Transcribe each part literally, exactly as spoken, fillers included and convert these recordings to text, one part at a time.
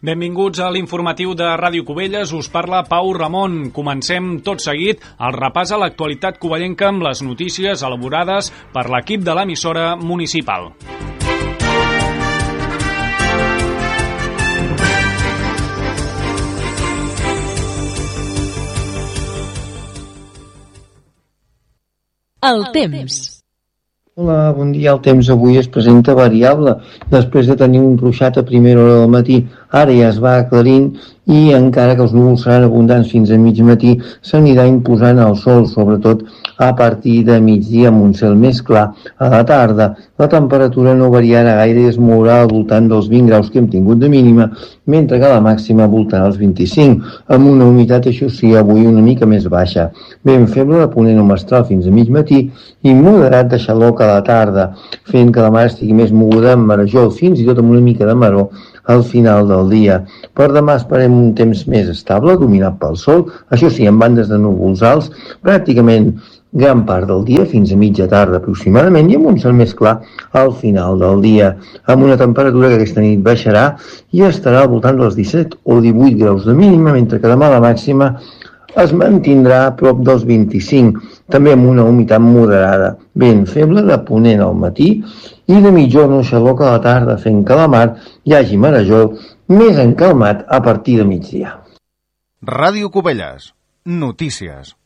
Benvinguts a l'informatiu de Ràdio Cubelles, us parla Pau Ramon. Comencem tot seguit el repàs a l'actualitat covellenca amb les notícies elaborades per l'equip de l'emissora municipal. El temps. Hola, bon dia. El temps avui es presenta variable. Després de tenir un ruixat a primera hora del matí, ara ja es va aclarint i encara que els núvols seran abundants fins a mig matí, s'anirà imposant el sol, sobretot a partir de migdia amb un cel més clar a la tarda. La temperatura no variarà gaire i es mourà al voltant dels vint graus que hem tingut de mínima, mentre que la màxima voltarà als vint-i-cinc, amb una humitat, això sí, avui una mica més baixa. Vent feble de ponent o mestral fins a mig matí i moderat de xaloc a la tarda, fent que la mar estigui més moguda amb marejol, fins i tot amb una mica de maror al final del dia. Per demà esperem un temps més estable, dominat pel sol, això sí, amb bandes de núvols alts, pràcticament gran part del dia, fins a mitja tarda aproximadament, i amb un cel més clar al final del dia, amb una temperatura que aquesta nit baixarà i estarà al voltant dels disset o divuit graus de mínima, mentre que demà la màxima es mantindrà a prop dels vint-i-cinc, també amb una humitat moderada, vent feble de ponent al matí i de mitjorn o xaloc a la tarda, fent que la mar hi hagi marejol més encalmat a partir de migdia. Ràdio Cubelles. Notícies.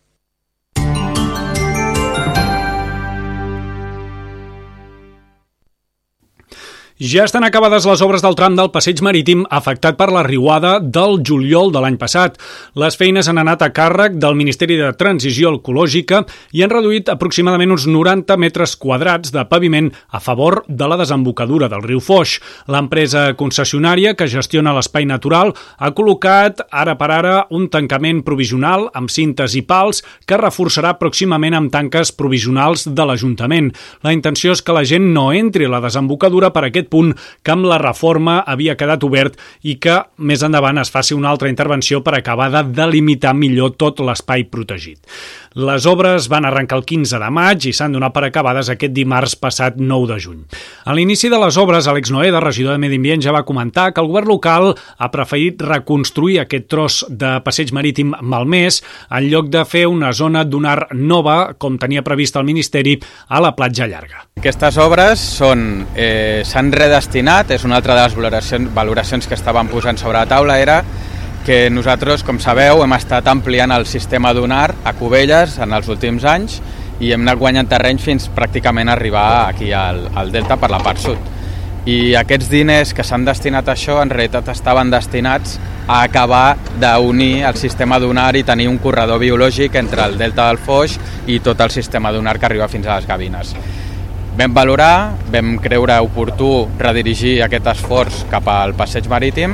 Ja estan acabades les obres del tram del passeig marítim afectat per la riuada del juliol de l'any passat. Les feines han anat a càrrec del Ministeri de Transició Ecològica i han reduït aproximadament uns noranta metres quadrats de paviment a favor de la desembocadura del riu Foix. L'empresa concessionària que gestiona l'espai natural ha col·locat ara per ara un tancament provisional amb cintes i pals que reforçarà pròximament amb tanques provisionals de l'Ajuntament. La intenció és que la gent no entri a la desembocadura per aquest punt que amb la reforma havia quedat obert i que més endavant es faci una altra intervenció per acabar de delimitar millor tot l'espai protegit. Les obres van arrencar el quinze de maig i s'han donat per acabades aquest dimarts passat nou de juny. A l'inici de les obres, Àlex Noeda, regidor de Medi Ambient, ja va comentar que el govern local ha preferit reconstruir aquest tros de passeig marítim malmès en lloc de fer una zona dunar nova, com tenia previst el Ministeri, a la platja llarga. Aquestes obres són, eh, s'han redestinat, és una altra de les valoracions, valoracions que estaven posant sobre la taula, era que nosaltres, com sabeu, hem estat ampliant el sistema dunar a Cubelles en els últims anys i hem anat guanyant terreny fins pràcticament arribar aquí al, al Delta per la part sud. I aquests diners que s'han destinat a això en realitat estaven destinats a acabar d'unir el sistema dunar i tenir un corredor biològic entre el Delta del Foix i tot el sistema dunar que arriba fins a les Gavines. Vam valorar, vam creure oportú redirigir aquest esforç cap al passeig marítim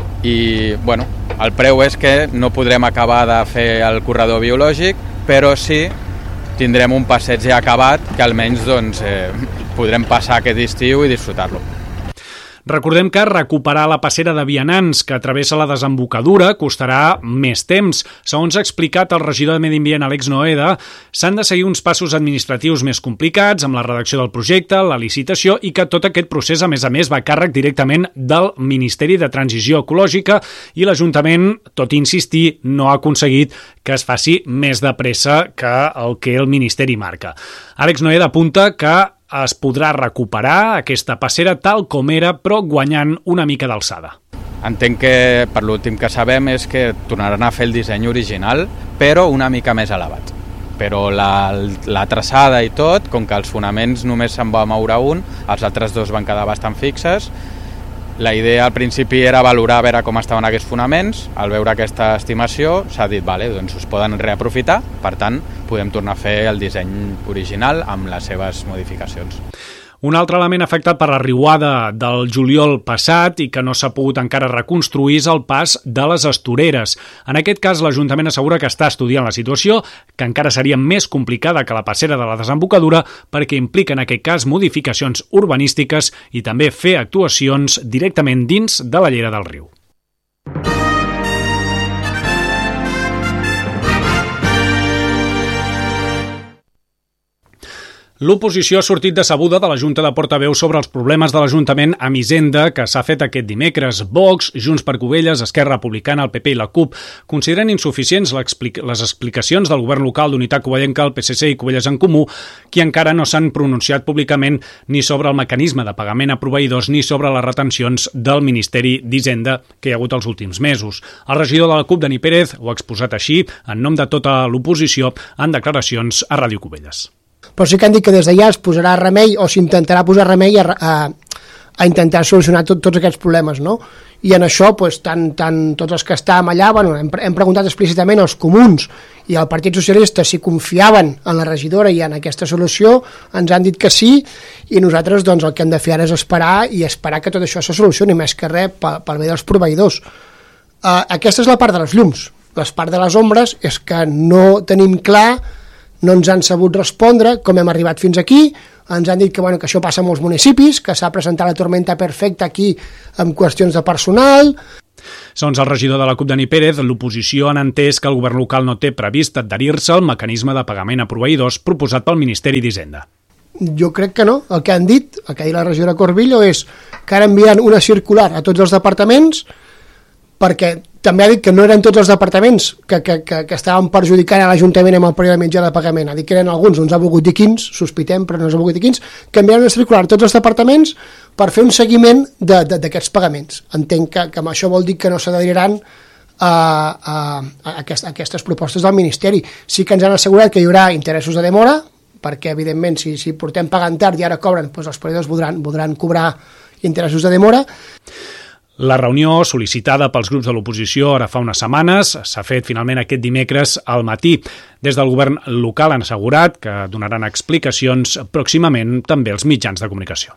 i, bueno, el preu és que no podrem acabar de fer el corredor biològic, però sí tindrem un passeig ja acabat que almenys doncs, eh, podrem passar aquest estiu i disfrutar-lo. Recordem que recuperar la passera de vianants que travessa la desembocadura costarà més temps. Segons ha explicat el regidor de Medi Ambient, Àlex Noeda, s'han de seguir uns passos administratius més complicats amb la redacció del projecte, la licitació i que tot aquest procés, a més a més, va a càrrec directament del Ministeri de Transició Ecològica i l'Ajuntament, tot i insistir, no ha aconseguit que es faci més de pressa que el que el Ministeri marca. Àlex Noeda apunta que es podrà recuperar aquesta passera tal com era, però guanyant una mica d'alçada. Entenc que, per l'últim que sabem, és que tornaran a fer el disseny original, però una mica més elevat. Però la, la traçada i tot, com que els fonaments només se'n va moure un, els altres dos van quedar bastant fixes. La idea al principi era valorar a veure com estaven aquests fonaments. Al veure aquesta estimació s'ha dit, vale, doncs es poden reaprofitar, per tant podem tornar a fer el disseny original amb les seves modificacions. Un altre element afectat per la riuada del juliol passat i que no s'ha pogut encara reconstruir és el pas de les Astoreres. En aquest cas, l'Ajuntament assegura que està estudiant la situació, que encara seria més complicada que la passera de la desembocadura perquè implica en aquest cas modificacions urbanístiques i també fer actuacions directament dins de la llera del riu. L'oposició ha sortit decebuda de la Junta de Portaveus sobre els problemes de l'Ajuntament amb Hisenda que s'ha fet aquest dimecres. Vox, Junts per Cubelles, Esquerra Republicana, el P P i la CUP consideren insuficients les explicacions del govern local d'Unitat Covellenca, el P S C i Cubelles en Comú, qui encara no s'han pronunciat públicament ni sobre el mecanisme de pagament a proveïdors ni sobre les retencions del Ministeri d'Hisenda que hi ha hagut els últims mesos. El regidor de la CUP, Dani Pérez, ho ha exposat així, en nom de tota l'oposició, en declaracions a Ràdio Cubelles. Però sí que han dit que des d'allà es posarà remei o s'intentarà posar remei a, a, a intentar solucionar tot, tots aquests problemes, no? I en això, pues, tant, tant tots els que estàvem allà, bueno, hem, hem preguntat explícitament als comuns i al Partit Socialista si confiaven en la regidora i en aquesta solució, ens han dit que sí, i nosaltres doncs, el que hem de fer ara és esperar i esperar que tot això se solucioni, més que res pel, pel bé dels proveïdors. Uh, aquesta és la part de les llums. La part de les ombres és que no tenim clar, no ens han sabut respondre com hem arribat fins aquí, ens han dit que, bueno, que això passa a molts municipis, que s'ha presentat la tormenta perfecta aquí amb qüestions de personal. Segons el regidor de la CUP, Dani Pérez, l'oposició han entès que el govern local no té previst adherir-se al mecanisme de pagament a proveïdors proposat pel Ministeri d'Hisenda. Jo crec que no. El que han dit, el que ha dit la regidora Corbillo, és que ara envien una circular a tots els departaments perquè també ha dit que no eren tots els departaments que, que, que, que estaven perjudicant a l'Ajuntament amb el període mitjà de pagament. Ha dit que eren alguns, no ens ha volgut dir quins, sospitem, però no ens ha volgut dir quins, que enviaran una circular a tots els departaments per fer un seguiment d'aquests pagaments. Entenc que, que amb això vol dir que no s'adheriran a, a, a, aquest, a aquestes propostes del Ministeri. Sí que ens han assegurat que hi haurà interessos de demora, perquè evidentment si, si portem pagant tard i ara cobren, doncs els proveïdors voldran, voldran cobrar interessos de demora. La reunió, sol·licitada pels grups de l'oposició ara fa unes setmanes, s'ha fet finalment aquest dimecres al matí. Des del govern local han assegurat que donaran explicacions pròximament també als mitjans de comunicació.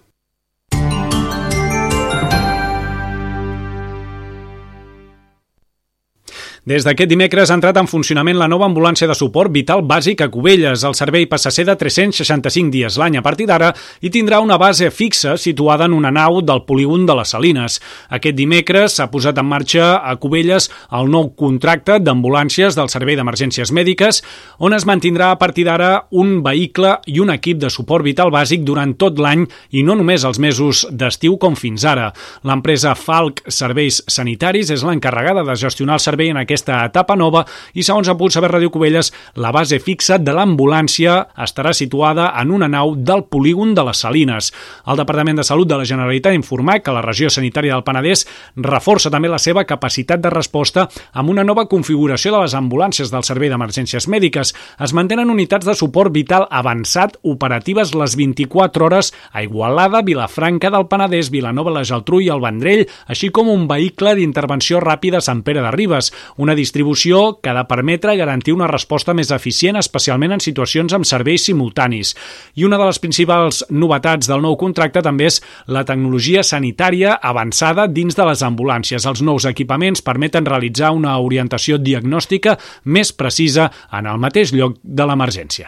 Des d'aquest dimecres ha entrat en funcionament la nova ambulància de suport vital bàsic a Cubelles. El servei passa a ser de tres-cents seixanta-cinc dies l'any a partir d'ara i tindrà una base fixa situada en una nau del polígon de les Salines. Aquest dimecres s'ha posat en marxa a Cubelles el nou contracte d'ambulàncies del Servei d'Emergències Mèdiques, on es mantindrà a partir d'ara un vehicle i un equip de suport vital bàsic durant tot l'any i no només els mesos d'estiu com fins ara. L'empresa Falc Serveis Sanitaris és l'encarregada de gestionar el servei en aquest aquesta etapa nova i, segons ha pogut saber Ràdio Cubelles, la base fixa de l'ambulància estarà situada en una nau del polígon de les Salines. El Departament de Salut de la Generalitat ha informat que la regió sanitària del Penedès reforça també la seva capacitat de resposta amb una nova configuració de les ambulàncies del Servei d'Emergències Mèdiques. Es mantenen unitats de suport vital avançat operatives les vint-i-quatre hores a Igualada, Vilafranca del Penedès, Vilanova, la Geltrú i el Vendrell, així com un vehicle d'intervenció ràpida a Sant Pere de Ribes. Una distribució que ha de permetre garantir una resposta més eficient, especialment en situacions amb serveis simultanis. I una de les principals novetats del nou contracte també és la tecnologia sanitària avançada dins de les ambulàncies. Els nous equipaments permeten realitzar una orientació diagnòstica més precisa en el mateix lloc de l'emergència.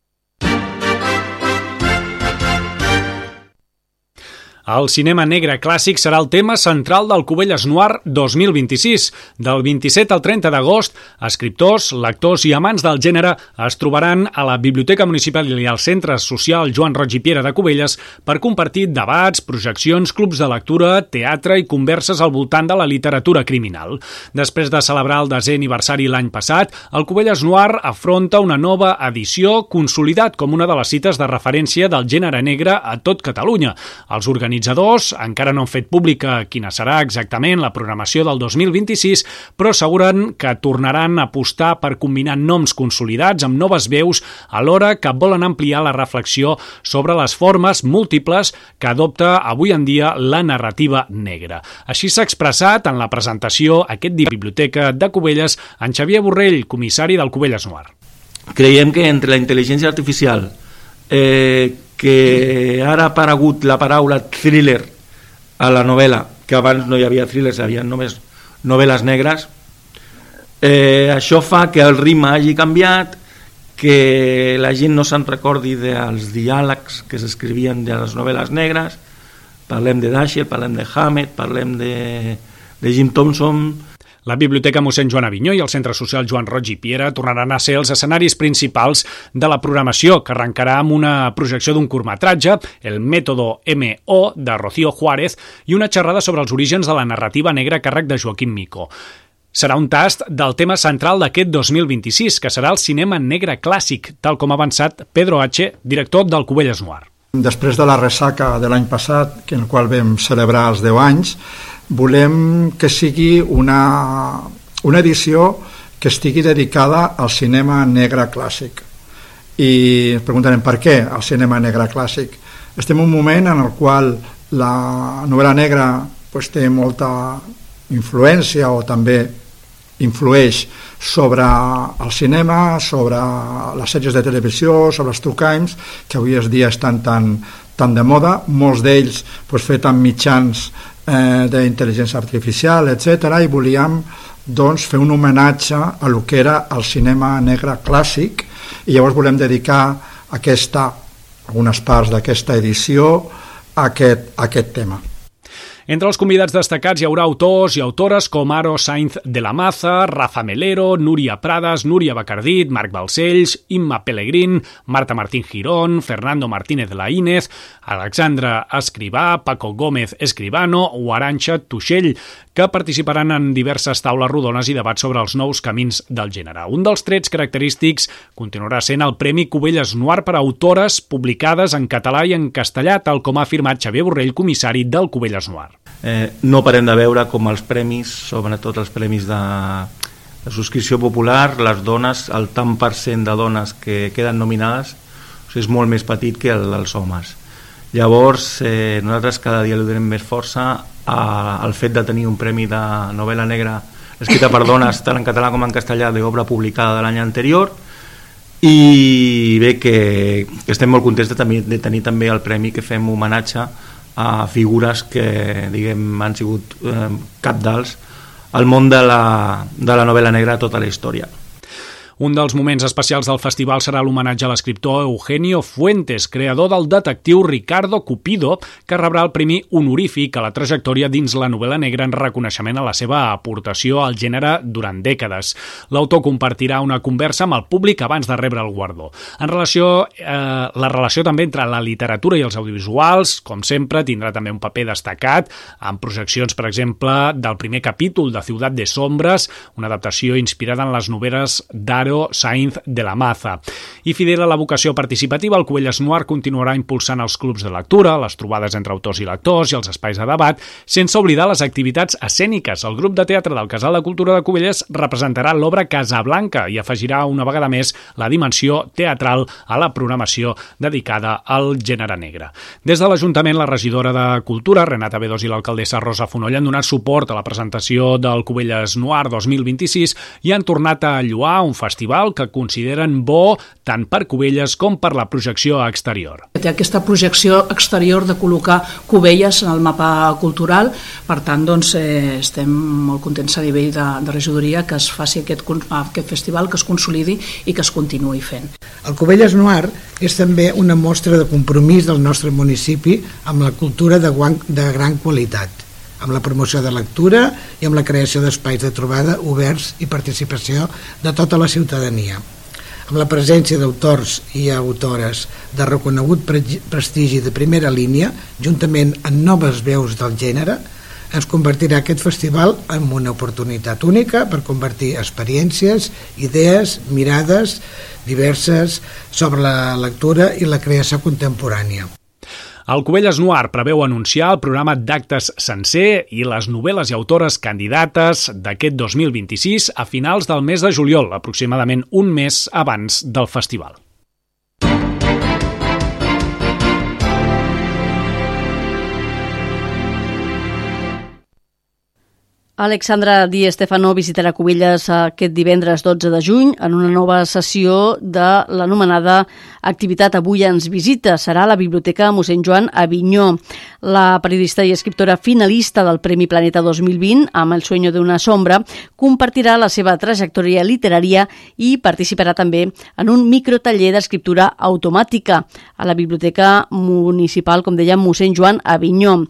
El cinema negre clàssic serà el tema central del Cubelles Noir dos mil vint-i-sis. Del vint-i-set al trenta d'agost, escriptors, lectors i amants del gènere es trobaran a la Biblioteca Municipal i al Centre Social Joan Roig i Piera de Cubelles per compartir debats, projeccions, clubs de lectura, teatre i converses al voltant de la literatura criminal. Després de celebrar el desè aniversari l'any passat, el Cubelles Noir afronta una nova edició consolidat com una de les cites de referència del gènere negre a tot Catalunya. Els organitzadors Els organitzadors encara no han fet pública quina serà exactament la programació del dos mil vint-i-sis, però asseguren que tornaran a apostar per combinar noms consolidats amb noves veus alhora que volen ampliar la reflexió sobre les formes múltiples que adopta avui en dia la narrativa negra. Així s'ha expressat en la presentació aquest dia a la Biblioteca de Cubelles en Xavier Borrell, comissari del Cubelles Noir. Creiem que entre la intel·ligència artificial eh, que ara ha aparegut la paraula thriller a la novel·la, que abans no hi havia thrillers, hi havia només novel·les negres, eh, això fa que el ritme hagi canviat, que la gent no se'n recordi dels diàlegs que s'escrivien de les novel·les negres. Parlem de Dashiell, parlem de Hammett, parlem de, de Jim Thompson. La Biblioteca mossèn Joan Avinyó i el Centre Social Joan Roig i Piera tornaran a ser els escenaris principals de la programació, que arrencarà amb una projecció d'un curtmetratge, El Método M O, de Rocío Juárez, i una xerrada sobre els orígens de la narrativa negra a càrrec de Joaquim Mico. Serà un tast del tema central d'aquest dos mil vint-i-sis, que serà el cinema negre clàssic, tal com ha avançat Pedro H., director del Cubelles Noir. Després de la ressaca de l'any passat, en el qual vam celebrar els deu anys, volem que sigui una, una edició que estigui dedicada al cinema negre clàssic. I ens preguntarem per què el cinema negre clàssic. Estem en un moment en el qual la novel·la negra pues, té molta influència o també influeix sobre el cinema, sobre les sèries de televisió, sobre els true crimes, que avui en dia estan tan, tan de moda, molts d'ells pues, fet amb mitjans eh, d'intel·ligència artificial, etcètera, i volíem doncs, fer un homenatge a lo que era el cinema negre clàssic, i llavors volem dedicar aquesta, algunes parts d'aquesta edició a aquest, a aquest tema. Entre els convidats destacats hi haurà autors i autores com Aro Sainz de la Maza, Rafa Melero, Núria Prades, Núria Bacardit, Marc Balcells, Imma Pellegrín, Marta Martín Girón, Fernando Martínez Laínez, Alexandra Escrivà, Paco Gómez Escribano o Arantxa Tuixell, que participaran en diverses taules rodones i debats sobre els nous camins del gènere. Un dels trets característics continuarà sent el Premi Cubelles Noir per a autores publicades en català i en castellà, tal com ha afirmat Xavier Borrell, comissari del Cubelles Noir. Eh, no parem de veure com els premis, sobretot els premis de, de subscripció popular, les dones, el tant per cent de dones que queden nominades o sigui, és molt més petit que el dels homes. Llavors eh, nosaltres cada dia li donem més força a, al fet de tenir un premi de novel·la negra escrita per dones tant en català com en castellà d'obra publicada de l'any anterior, i bé que, que estem molt contents de tenir, de tenir també el premi que fem homenatge a figures que diguem han sigut eh, cabdals al món de la, de la novel·la negra tota la història. Un dels moments especials del festival serà l'homenatge a l'escriptor Eugenio Fuentes, creador del detectiu Ricardo Cupido, que rebrà el premi honorífic a la trajectòria dins la novel·la negra en reconeixement a la seva aportació al gènere durant dècades. L'autor compartirà una conversa amb el públic abans de rebre el guardó. En relació, eh, la relació també entre la literatura i els audiovisuals, com sempre, tindrà també un paper destacat, amb projeccions, per exemple, del primer capítol de Ciutat de Sombres, una adaptació inspirada en les novel·les d'Aro Sainz de la Maza. I fidel a la vocació participativa, el Cubelles Noir continuarà impulsant els clubs de lectura, les trobades entre autors i lectors i els espais de debat, sense oblidar les activitats escèniques. El grup de teatre del Casal de Cultura de Cubelles representarà l'obra Casablanca i afegirà una vegada més la dimensió teatral a la programació dedicada al gènere negre. Des de l'Ajuntament, la regidora de Cultura, Renata Bedós, i l'alcaldessa Rosa Fonoll han donat suport a la presentació del Cubelles Noir dos mil vint-i-sis i han tornat a lloar un festival que consideren bo tant per Cubelles com per la projecció exterior. Té aquesta projecció exterior de col·locar Cubelles en el mapa cultural, per tant doncs, eh, estem molt contents a nivell de, de regidoria que es faci aquest, aquest festival, que es consolidi i que es continuï fent. El Cubelles Noir és també una mostra de compromís del nostre municipi amb la cultura de, guan, de gran qualitat, amb la promoció de lectura i amb la creació d'espais de trobada oberts i participació de tota la ciutadania. Amb la presència d'autors i autores de reconegut prestigi de primera línia, juntament amb noves veus del gènere, ens convertirà aquest festival en una oportunitat única per convertir experiències, idees, mirades diverses sobre la lectura i la creació contemporània. El Cubelles Noir preveu anunciar el programa d'actes sencer i les novel·les i autores candidates d'aquest dos mil vint-i-sis a finals del mes de juliol, aproximadament un mes abans del festival. Alexandra Di Stefano visitarà Cubelles aquest divendres dotze de juny en una nova sessió de l'anomenada activitat Avui ens visita. Serà a la Biblioteca mossèn Joan Avinyó. La periodista i escriptora finalista del Premi Planeta dos mil vint, amb El sueño de una sombra, compartirà la seva trajectòria literària i participarà també en un microtaller d'escriptura automàtica a la Biblioteca Municipal, com dèiem, mossèn Joan Avinyó.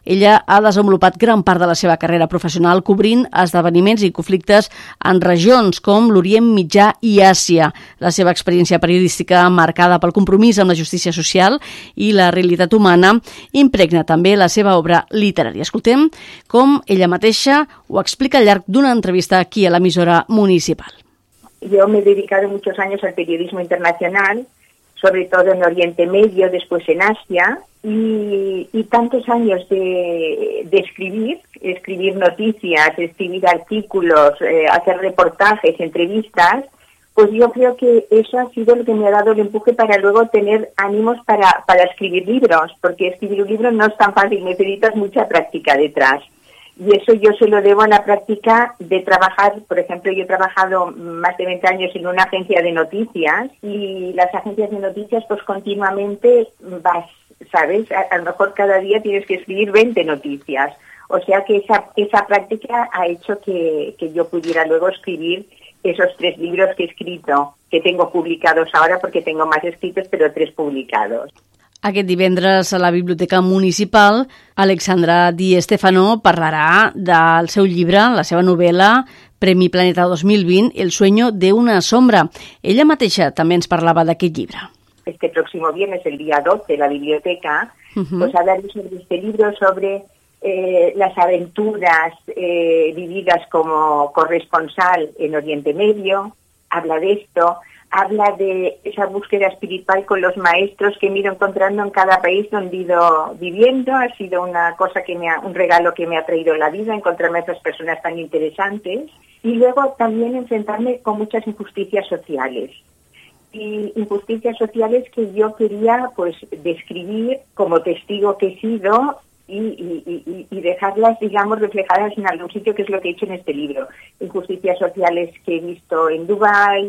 Ella ha desenvolupat gran part de la seva carrera professional cobrint esdeveniments i conflictes en regions com l'Orient Mitjà i Àsia. La seva experiència periodística, marcada pel compromís amb la justícia social i la realitat humana, impregna també la seva obra literària. Escoltem com ella mateixa ho explica al llarg d'una entrevista aquí a l'emissora municipal. Yo me he dedicado muchos años al periodismo internacional, sobre todo en Oriente Medio, después en Asia, y, y tantos años de, de escribir, escribir noticias, escribir artículos, eh, hacer reportajes, entrevistas, pues yo creo que eso ha sido lo que me ha dado el empuje para luego tener ánimos para, para escribir libros, porque escribir un libro no es tan fácil, necesitas mucha práctica detrás. Y eso yo se lo debo a la práctica de trabajar. Por ejemplo, yo he trabajado más de veinte años en una agencia de noticias y las agencias de noticias pues continuamente vas, ¿sabes? A, a lo mejor cada día tienes que escribir veinte noticias. O sea que esa, esa práctica ha hecho que, que yo pudiera luego escribir esos tres libros que he escrito, que tengo publicados ahora porque tengo más escritos, pero tres publicados. Aquest divendres a la Biblioteca Municipal, Alexandra Di Stefano parlarà del seu llibre, la seva novel·la, Premi Planeta dos mil vint, El sueño de una sombra. Ella mateixa també ens parlava d'aquest llibre. Este próximo viernes, el día doce, la biblioteca, uh-huh. pues hablaré sobre este libro, sobre eh, las aventuras eh, vividas como corresponsal en Oriente Medio. Habla de esto. Habla de esa búsqueda espiritual con los maestros que me he ido encontrando en cada país donde he ido viviendo. Ha sido una cosa que me ha, un regalo que me ha traído la vida, encontrarme a esas personas tan interesantes. Y luego también enfrentarme con muchas injusticias sociales. Y injusticias sociales que yo quería pues describir como testigo que he sido y, y, y, y dejarlas, digamos, reflejadas en algún sitio, que es lo que he hecho en este libro. Injusticias sociales que he visto en Dubái,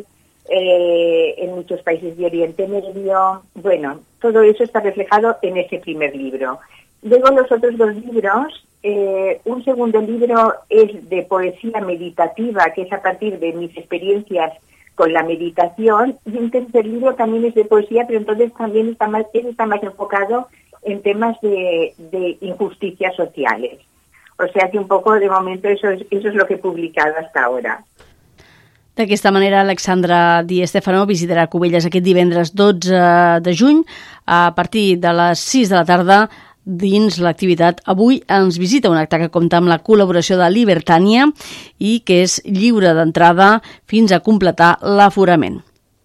Eh, en muchos países de Oriente Medio. Bueno, todo eso está reflejado en ese primer libro. Luego los otros dos libros, eh, un segundo libro es de poesía meditativa, que es a partir de mis experiencias con la meditación, y un tercer libro también es de poesía, pero entonces también está más, está más enfocado en temas de, de injusticias sociales. O sea que un poco de momento eso es, eso es lo que he publicado hasta ahora. D'aquesta manera, Alexandra Di Stefano visitarà Cubelles aquest divendres dotze de juny a partir de les sis de la tarda dins l'activitat Avui ens visita, un acte que compta amb la col·laboració de Libertània i que és lliure d'entrada fins a completar l'aforament.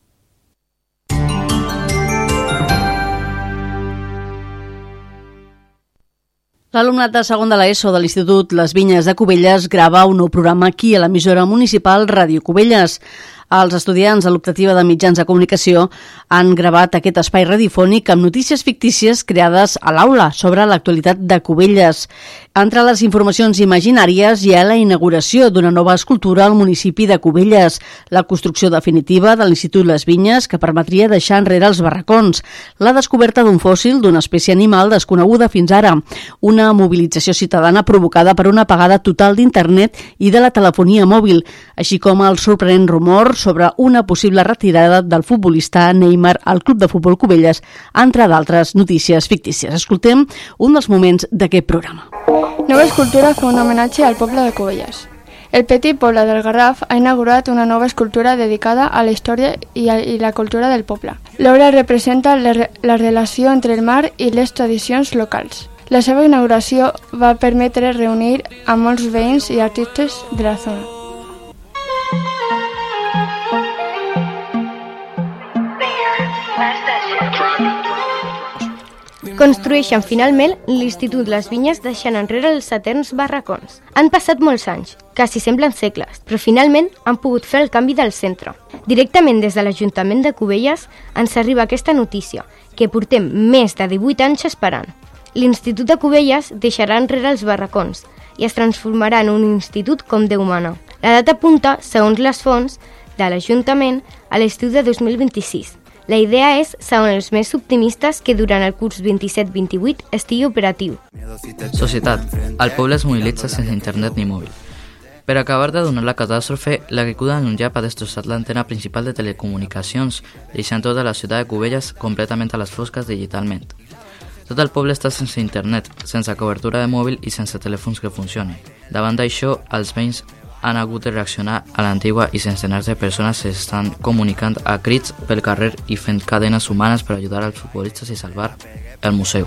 L'alumnat de segon de l'ESO de l'Institut Les Vinyes de Cubelles grava un nou programa aquí a l'emissora municipal Ràdio Cubelles. Els estudiants de l'optativa de mitjans de comunicació han gravat aquest espai radiofònic amb notícies fictícies creades a l'aula sobre l'actualitat de Cubelles. Entre les informacions imaginàries hi ha la inauguració d'una nova escultura al municipi de Cubelles, la construcció definitiva de l'Institut Les Vinyes que permetria deixar enrere els barracons, la descoberta d'un fòssil d'una espècie animal desconeguda fins ara, una mobilització ciutadana provocada per una apagada total d'internet i de la telefonia mòbil, així com el sorprenent rumor sobre una possible retirada del futbolista Neymar al Club de Futbol Cubelles, entre d'altres notícies fictícies. Escoltem un dels moments d'aquest programa. Nova escultura fa un homenatge al poble de Cubelles. El petit poble del Garraf ha inaugurat una nova escultura dedicada a la història i, a, i la cultura del poble. L'obra representa la, la relació entre el mar i les tradicions locals. La seva inauguració va permetre reunir a molts veïns i artistes de la zona. Construeixen finalment l'Institut Les Vinyes deixant enrere els eterns barracons. Han passat molts anys, quasi semblen segles, però finalment han pogut fer el canvi del centre. Directament des de l'Ajuntament de Cubelles ens arriba aquesta notícia, que portem més de divuit anys esperant. L'Institut de Cubelles deixarà enrere els barracons i es transformarà en un institut com Déu mana. La data apunta, segons les fonts de l'Ajuntament, a l'estiu de dos mil vint-i-sis. La idea és, segons els més optimistes, que durant el curs vint-i-set vint-i-vuit estigui operatiu. Societat. El poble es mobilitza sense internet ni mòbil. Per acabar de donar la catàstrofe, la caiguda d'un llap ha destrossat l'antena principal de telecomunicacions, deixant tota la ciutat de Cubelles completament a les fosques digitalment. Tot el poble està sense internet, sense cobertura de mòbil i sense telèfons que funcionin. Davant d'això, els veïns han hagut de reaccionar a l'antigua i centenars de persones s'estan comunicant a crits pel carrer i fent cadenes humanes per ajudar als futbolistes i salvar el museu.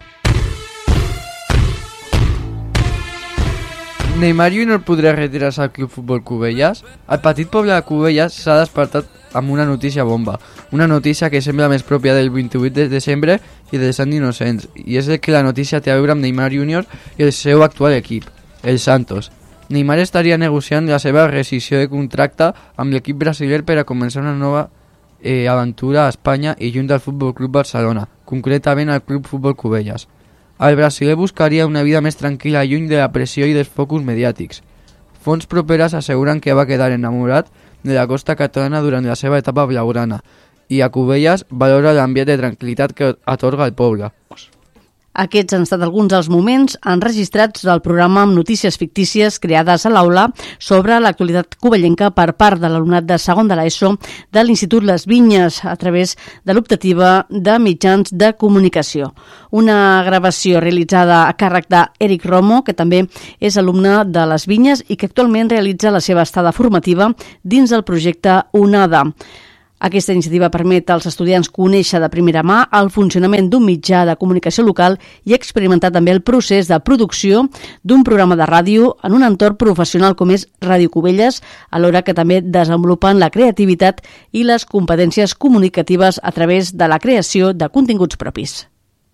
Neymar júnior podria retirar-se al Club Futbol Cubelles? El petit poble de Cubelles s'ha despertat amb una notícia bomba, una notícia que sembla més pròpia del vint-i-vuit de desembre i dels Sant Innocents, i és que la notícia té a veure amb Neymar júnior i el seu actual equip, el Santos. Neymar estaria negociant la seva rescisió de contracte amb l'equip brasiler per a començar una nova eh, aventura a Espanya i lluny del Futbol Club Barcelona, concretament al Club Futbol Cubelles. El brasiler buscaria una vida més tranquil·la lluny de la pressió i dels focus mediàtics. Fonts properes asseguren que va quedar enamorat de la costa catalana durant la seva etapa blaugrana i a Cubelles valora l'ambient de tranquil·litat que atorga el poble. Aquests han estat alguns dels moments enregistrats del programa amb notícies fictícies creades a l'aula sobre l'actualitat cubellenca per part de l'alumnat de segon de l'ESO de l'Institut Les Vinyes a través de l'optativa de mitjans de comunicació. Una gravació realitzada a càrrec d'Eric Romo, que també és alumne de Les Vinyes i que actualment realitza la seva estada formativa dins del projecte UNADA. Aquesta iniciativa permet als estudiants conèixer de primera mà el funcionament d'un mitjà de comunicació local i experimentar també el procés de producció d'un programa de ràdio en un entorn professional com és Ràdio Cubelles, alhora que també desenvolupen la creativitat i les competències comunicatives a través de la creació de continguts propis.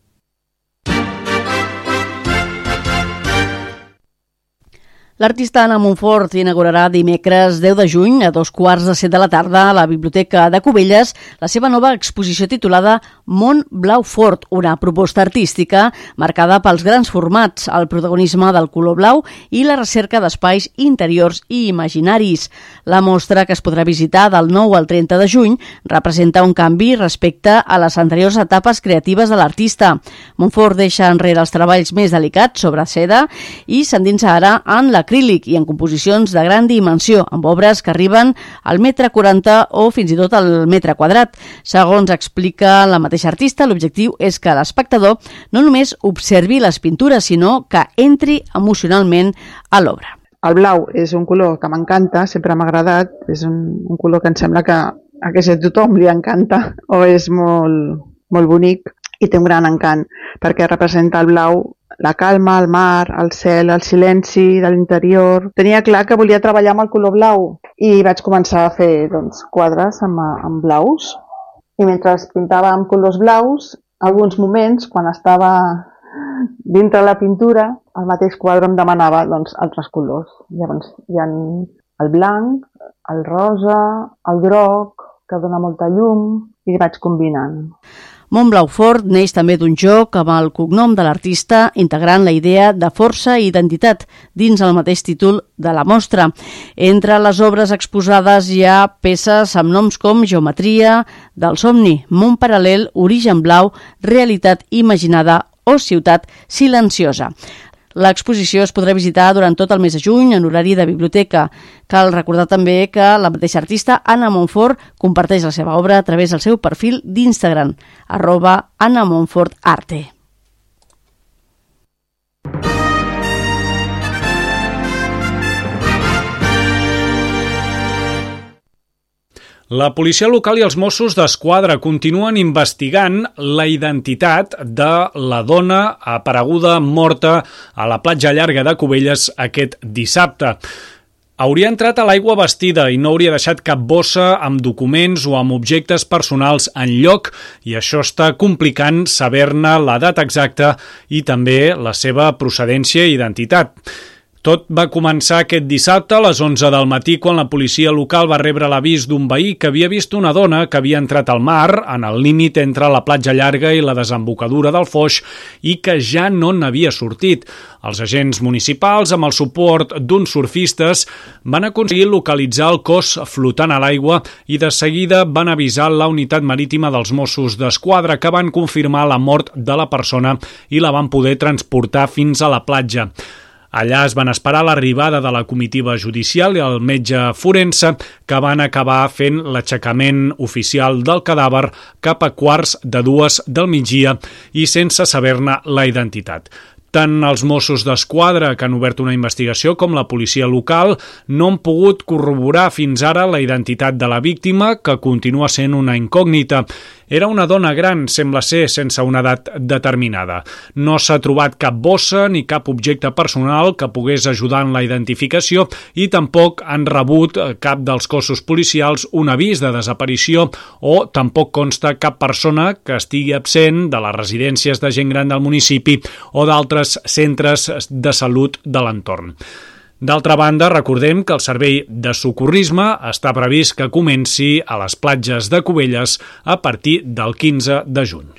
L'artista Anna Montfort inaugurarà dimecres deu de juny a dos quarts de set de la tarda a la Biblioteca de Cubelles la seva nova exposició titulada Mont Blau Fort, una proposta artística marcada pels grans formats, el protagonisme del color blau i la recerca d'espais interiors i imaginaris. La mostra, que es podrà visitar del nou al trenta de juny, representa un canvi respecte a les anteriors etapes creatives de l'artista. Montfort deixa enrere els treballs més delicats sobre seda i s'endinsa ara en la acrílic i en composicions de gran dimensió, amb obres que arriben al metre quaranta o fins i tot al metre quadrat. Segons explica la mateixa artista, l'objectiu és que l'espectador no només observi les pintures, sinó que entri emocionalment a l'obra. El blau és un color que m'encanta, sempre m'ha agradat, és un, un color que em sembla que a quasi tothom li encanta o és molt, molt bonic i té un gran encant, perquè representa el blau la calma, el mar, el cel, el silenci de l'interior. Tenia clar que volia treballar amb el color blau i vaig començar a fer doncs, quadres amb, amb blaus. I mentre pintava amb colors blaus, alguns moments, quan estava dintre la pintura, el mateix quadre em demanava doncs, altres colors. Llavors hi ha el blanc, el rosa, el groc, que dona molta llum, i vaig combinant. Mont Blau Fort neix també d'un joc amb el cognom de l'artista, integrant la idea de força i identitat dins el mateix títol de la mostra. Entre les obres exposades hi ha peces amb noms com Geometria del somni, Món paral·lel, Origen blau, Realitat imaginada o Ciutat silenciosa. L'exposició es podrà visitar durant tot el mes de juny en horari de biblioteca. Cal recordar també que la mateixa artista, Anna Montfort, comparteix la seva obra a través del seu perfil d'Instagram, arroba Anna Montfort Arte. La policia local i els Mossos d'Esquadra continuen investigant la identitat de la dona apareguda morta a la platja llarga de Cubelles aquest dissabte. Hauria entrat a l'aigua vestida i no hauria deixat cap bossa amb documents o amb objectes personals en lloc, i això està complicant saber-ne l'edat exacta i també la seva procedència i identitat. Tot va començar aquest dissabte a les onze del matí quan la policia local va rebre l'avís d'un veí que havia vist una dona que havia entrat al mar en el límit entre la platja llarga i la desembocadura del Foix i que ja no n'havia sortit. Els agents municipals, amb el suport d'uns surfistes, van aconseguir localitzar el cos flotant a l'aigua i de seguida van avisar la unitat marítima dels Mossos d'Esquadra, que van confirmar la mort de la persona i la van poder transportar fins a la platja. Allà es van esperar l'arribada de la comitiva judicial i el metge forense, que van acabar fent l'aixecament oficial del cadàver cap a quarts de dues del migdia i sense saber-ne la identitat. Tant els Mossos d'Esquadra, que han obert una investigació, com la policia local no han pogut corroborar fins ara la identitat de la víctima, que continua sent una incògnita. Era una dona gran, sembla ser, sense una edat determinada. No s'ha trobat cap bossa ni cap objecte personal que pogués ajudar en la identificació i tampoc han rebut cap dels cossos policials un avís de desaparició o tampoc consta cap persona que estigui absent de les residències de gent gran del municipi o d'altres centres de salut de l'entorn. D'altra banda, recordem que el servei de socorrisme està previst que comenci a les platges de Cubelles a partir del quinze de juny.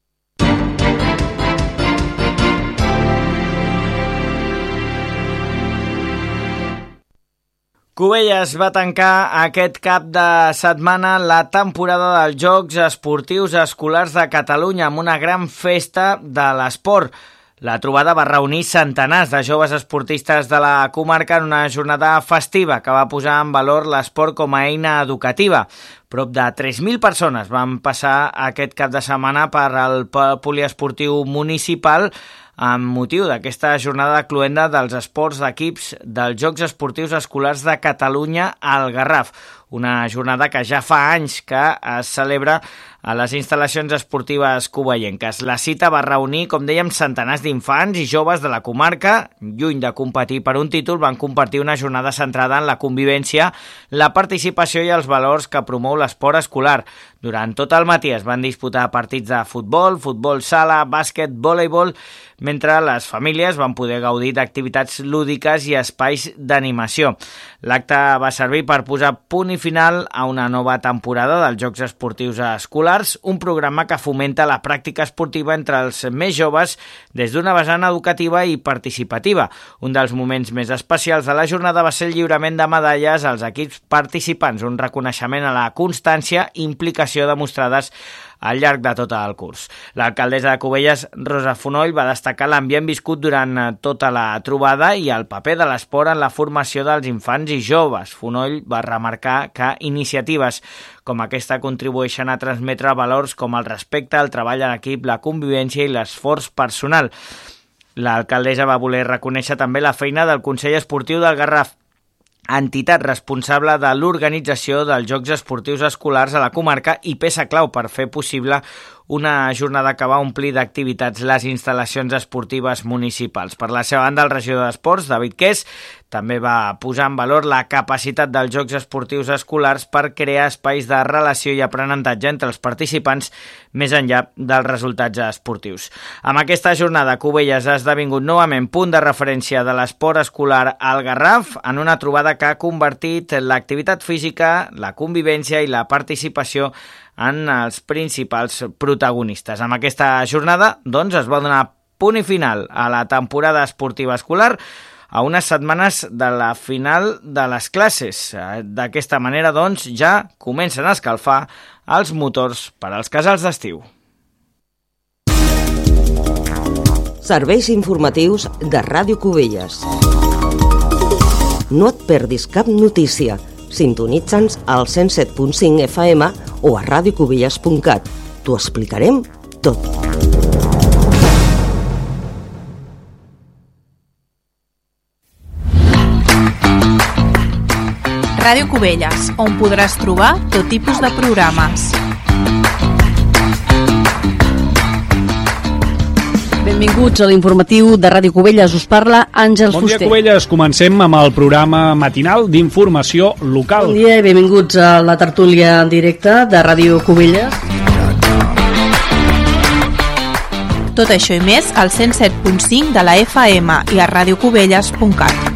Cubelles va tancar aquest cap de setmana la temporada dels Jocs Esportius Escolars de Catalunya amb una gran festa de l'esport. La trobada va reunir centenars de joves esportistes de la comarca en una jornada festiva que va posar en valor l'esport com a eina educativa. Prop de tres mil persones van passar aquest cap de setmana per al poliesportiu municipal amb motiu d'aquesta jornada cloenda dels esports d'equips dels Jocs Esportius Escolars de Catalunya al Garraf. Una jornada que ja fa anys que es celebra a les instal·lacions esportives covellenques. La cita va reunir, com dèiem, centenars d'infants i joves de la comarca. Lluny de competir per un títol, van compartir una jornada centrada en la convivència, la participació i els valors que promou l'esport escolar. Durant tot el matí es van disputar partits de futbol, futbol sala, bàsquet, voleibol, mentre les famílies van poder gaudir d'activitats lúdiques i espais d'animació. L'acte va servir per posar punt i final a una nova temporada dels Jocs Esportius Escolars, un programa que fomenta la pràctica esportiva entre els més joves des d'una vessant educativa i participativa. Un dels moments més especials de la jornada va ser el lliurament de medalles als equips participants, un reconeixement a la constància i implicació demostrades al llarg de tot el curs. L'alcaldessa de Cubelles, Rosa Fonoll, va destacar l'ambient viscut durant tota la trobada i el paper de l'esport en la formació dels infants i joves. Fonoll va remarcar que iniciatives com aquesta contribueixen a transmetre valors com el respecte, el treball en equip, la convivència i l'esforç personal. L'alcaldessa va voler reconèixer també la feina del Consell Esportiu del Garraf, entitat responsable de l'organització dels Jocs Esportius Escolars a la comarca i peça clau per fer possible una jornada que va omplir d'activitats les instal·lacions esportives municipals. Per la seva banda, el regidor d'Esports, David Qués, també va posar en valor la capacitat dels Jocs Esportius Escolars per crear espais de relació i aprenentatge entre els participants més enllà dels resultats esportius. Amb aquesta jornada, Cubelles ha esdevingut novament punt de referència de l'esport escolar al Garraf en una trobada que ha convertit l'activitat física, la convivència i la participació en els principals protagonistes. Amb aquesta jornada, doncs, es va donar punt i final a la temporada esportiva escolar a unes setmanes de la final de les classes. D'aquesta manera, doncs, ja comencen a escalfar els motors per als casals d'estiu. Serveis informatius de Ràdio Cubelles. No et perdis cap notícia. Sintonitza'ns al cent set punt cinc F M o a radiocubelles punt cat. T'ho explicarem tot. Ràdio Cubelles, on podràs trobar tot tipus de programes. Benvinguts a l'informatiu de Ràdio Cubelles. Us parla Àngels Fuster. Bon dia, Cubelles. Comencem amb el programa matinal d'informació local. Bon dia i benvinguts a la tertúlia en directe de Ràdio Cubelles. Tot això i més al cent set punt cinc de la F M i a radiocubelles punt cat.